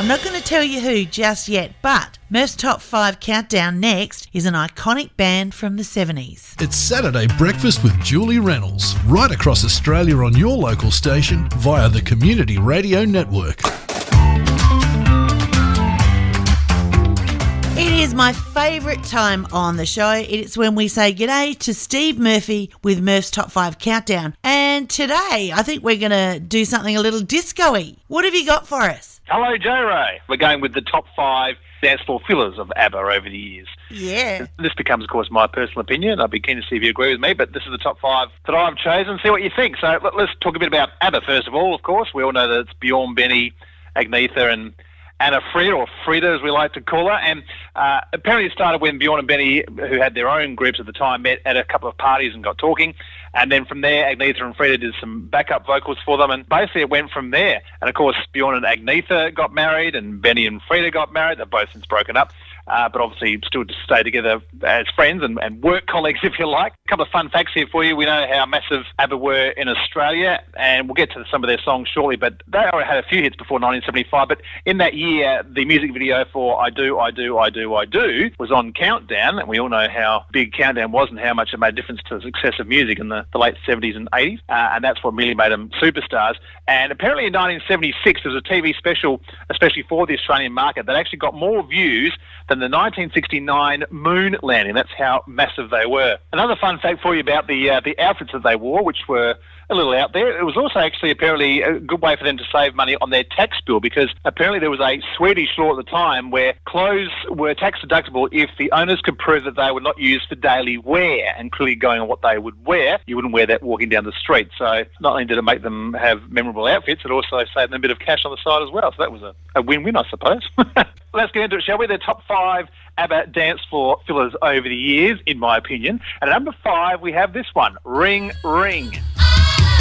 I'm not going to tell you who just yet, but Murph's Top 5 Countdown next is an iconic band from the 70s. It's Saturday Breakfast with Julie Reynolds, right across Australia on your local station via the Community Radio Network. It is my favourite time on the show. It's when we say g'day to Steve Murphy with Murph's Top 5 Countdown. And today, I think we're going to do something a little disco-y. What have you got for us? Hello, J-Ray. We're going with the top 5 dance floor fillers of ABBA over the years. Yeah. This becomes, of course, my personal opinion. I'd be keen to see if you agree with me, but this is the top 5 that I've chosen. See what you think. So let's talk a bit about ABBA, first of all, of course. We all know that it's Bjorn, Benny, Agnetha and Anna Frida, or Frida as we like to call her, and apparently it started when Bjorn and Benny, who had their own groups at the time, met at a couple of parties and got talking, and then from there Agnetha and Frida did some backup vocals for them, and basically it went from there. And of course Bjorn and Agnetha got married, and Benny and Frida got married. They've both since broken up, but obviously still to stay together as friends and work colleagues, if you like. A couple of fun facts here for you. We know how massive ABBA were in Australia, and we'll get to some of their songs shortly, but they already had a few hits before 1975, but in that year, the music video for I Do, I Do, I Do, I Do was on Countdown, and we all know how big Countdown was and how much it made a difference to the success of music in the late 70s and 80s, and that's what really made them superstars. And apparently in 1976, there was a TV special, especially for the Australian market, that actually got more views than the 1969 moon landing. That's how massive they were. Another fun fact for you about the outfits that they wore, which were a little out there. It was also actually apparently a good way for them to save money on their tax bill, because apparently there was a Swedish law at the time where clothes were tax deductible if the owners could prove that they were not used for daily wear, and clearly going on what they would wear, you wouldn't wear that walking down the street. So not only did it make them have memorable outfits, it also saved them a bit of cash on the side as well. So that was a win-win, I suppose. Let's get into it, shall we? The top 5 ABBA dance floor fillers over the years, in my opinion. And at number 5, we have this one, Ring Ring.